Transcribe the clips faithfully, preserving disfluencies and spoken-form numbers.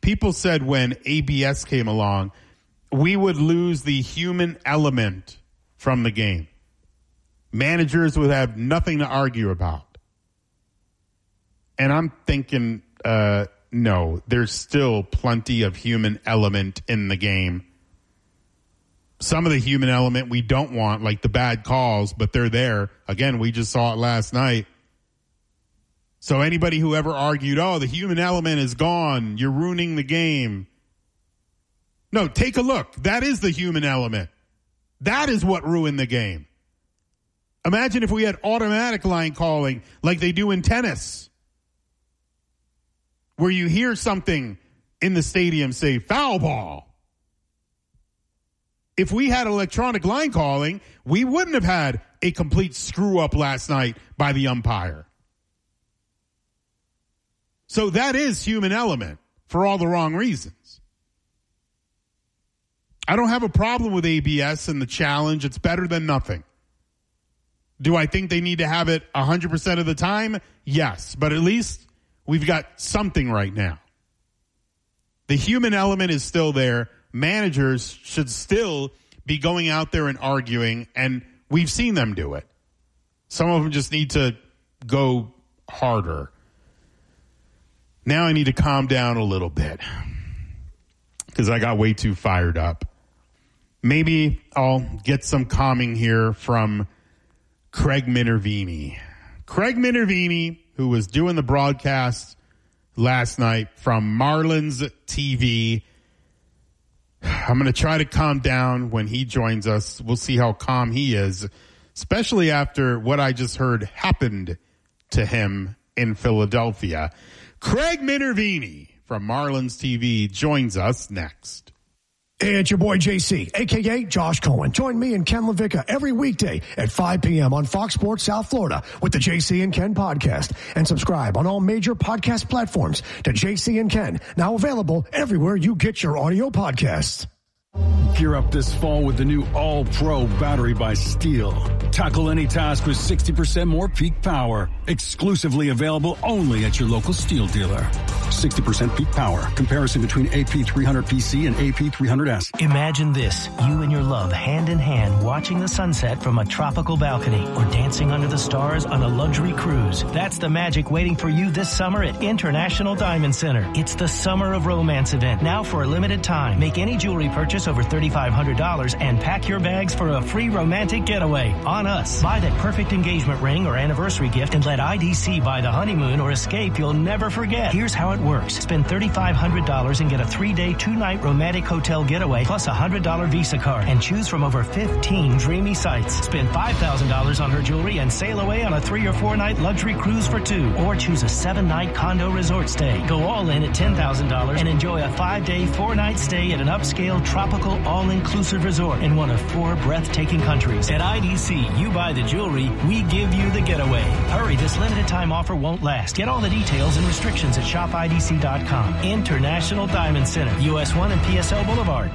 people said when A B S came along, we would lose the human element from the game. Managers would have nothing to argue about. And I'm thinking, uh, no, there's still plenty of human element in the game. Some of the human element we don't want, like the bad calls, but they're there. Again, we just saw it last night. So anybody who ever argued, oh, the human element is gone, you're ruining the game. No, take a look. That is the human element. That is what ruined the game. Imagine if we had automatic line calling like they do in tennis, where you hear something in the stadium say, foul ball. If we had electronic line calling, we wouldn't have had a complete screw up last night by the umpire. So that is human element for all the wrong reasons. I don't have a problem with A B S and the challenge. It's better than nothing. Do I think they need to have it one hundred percent of the time? Yes, but at least we've got something right now. The human element is still there. Managers should still be going out there and arguing, and we've seen them do it. Some of them just need to go harder. Now I need to calm down a little bit because I got way too fired up. Maybe I'll get some calming here from Craig Minervini. Craig Minervini, who was doing the broadcast last night from Marlins T V. I'm going to try to calm down when he joins us. We'll see how calm he is, especially after what I just heard happened to him in Philadelphia. Craig Minervini from Marlins T V joins us next. Hey, it's your boy J C, a k a. Josh Cohen. Join me and Ken LaVicka every weekday at five p.m. on Fox Sports South Florida with the J C and Ken podcast. And subscribe on all major podcast platforms to J C and Ken, now available everywhere you get your audio podcasts. Gear up this fall with the new All-Pro battery by Steel. Tackle any task with sixty percent more peak power. Exclusively available only at your local Steel dealer. sixty percent peak power. Comparison between A P three hundred P C and A P three hundred S. Imagine this. You and your love hand in hand watching the sunset from a tropical balcony or dancing under the stars on a luxury cruise. That's the magic waiting for you this summer at International Diamond Center. It's the Summer of Romance event. Now for a limited time. Make any jewelry purchase over thirty-five hundred dollars and pack your bags for a free romantic getaway on us. Buy that perfect engagement ring or anniversary gift and let I D C buy the honeymoon or escape you'll never forget. Here's how it works. Spend thirty-five hundred dollars and get a three-day, two-night romantic hotel getaway plus a one hundred dollars Visa card and choose from over fifteen dreamy sites. Spend five thousand dollars on her jewelry and sail away on a three- or four-night luxury cruise for two. Or choose a seven-night condo resort stay. Go all in at ten thousand dollars and enjoy a five-day, four-night stay at an upscale, tropical, all-inclusive resort in one of four breathtaking countries. At I D C, you buy the jewelry, we give you the getaway. Hurry, this limited time offer won't last. Get all the details and restrictions at shop I D C dot com. International Diamond Center, U S one and P S L Boulevard.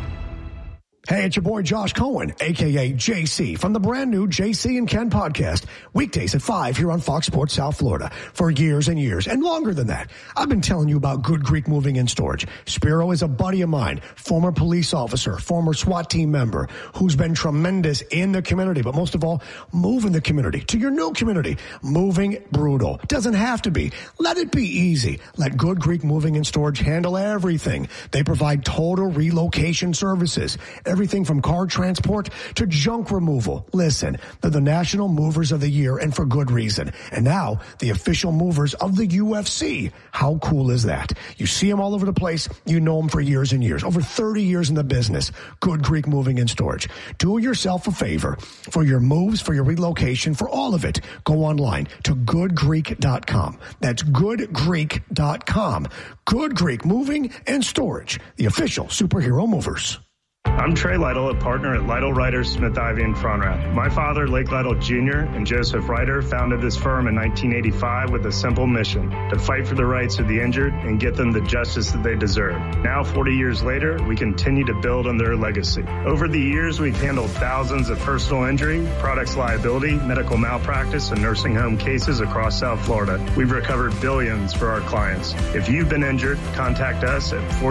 Hey, it's your boy Josh Cohen, a k a. J C, from the brand new J C and Ken podcast, weekdays at five here on Fox Sports South Florida. For years and years, and longer than that, I've been telling you about Good Greek Moving and Storage. Spiro is a buddy of mine, former police officer, former SWAT team member, who's been tremendous in the community, but most of all, moving the community to your new community. Moving brutal. Doesn't have to be. Let it be easy. Let Good Greek Moving and Storage handle everything. They provide total relocation services. Everything from car transport to junk removal. Listen, they're the National Movers of the Year, and for good reason. And now, the official movers of the U F C. How cool is that? You see them all over the place. You know them for years and years. Over thirty years in the business. Good Greek Moving and Storage. Do yourself a favor. For your moves, for your relocation, for all of it, go online to good greek dot com. That's good greek dot com. Good Greek Moving and Storage. The official superhero movers. I'm Trey Lytle, a partner at Lytle Ryder Smith Ivy in Frontrap. My father, Lake Lytle Junior, and Joseph Ryder founded this firm in nineteen eighty-five with a simple mission: to fight for the rights of the injured and get them the justice that they deserve. Now, forty years later, we continue to build on their legacy. Over the years, we've handled thousands of personal injury, products liability, medical malpractice, and nursing home cases across South Florida. We've recovered billions for our clients. If you've been injured, contact us at four